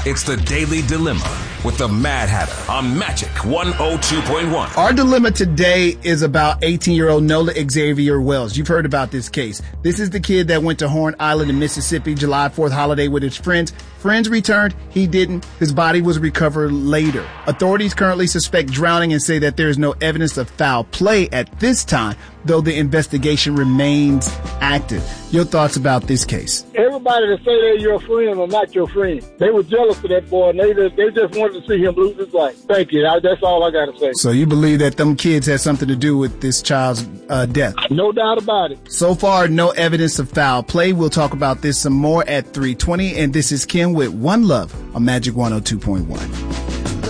It's the Daily Dilemma with the Mad Hatter on Magic 102.1. Our dilemma today is about 18-year-old Nola Xavier Wells. You've heard about this case. This is the kid that went to Horn Island in Mississippi July 4th holiday with his friends. Friends returned. He didn't. His body was recovered later. Authorities currently suspect drowning and say that there is no evidence of foul play at this time, though the investigation remains active. Your thoughts about this case? Everybody that say they're your friend are not your friend. They were jealous of that boy, and they just wanted to see him lose his life. Thank you. That's all I got to say. So you believe that them kids had something to do with this child's death? No doubt about it. So far, no evidence of foul play. We'll talk about this some more at 3:20, and this is Ken with One Love on Magic 102.1.